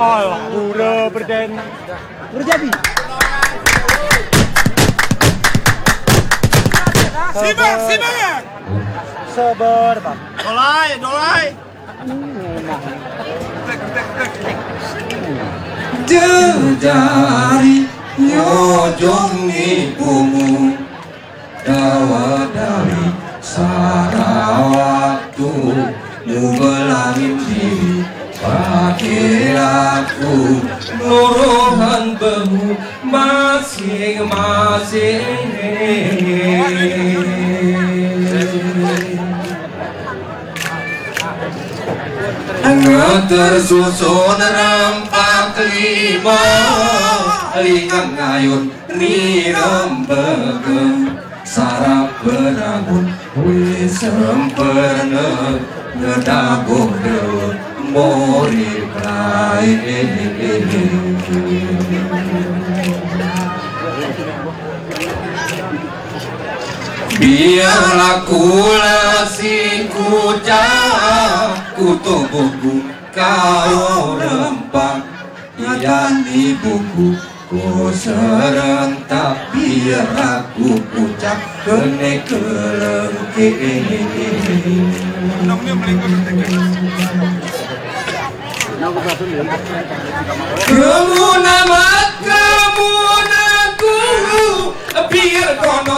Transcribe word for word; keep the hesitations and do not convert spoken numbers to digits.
Allah, pura berden. Berjadi. Simak, simak. Sabar, Pak. Dolai, dolai. Jejari nyojong ibumu dawa dari Sarawaktu mubelangin diri pakai aku nuruhan bemu masing-masing. Tersusun rampak lima lingang ngayun ni rembegem sarap berangun wis sempurna ngedabuh deut mori plai. Biarlah kula si kucak kutubuhku kau rempah dan ibuku ku serentak biar aku kucak kene kelengke. Kamu nama kamu naku biar kono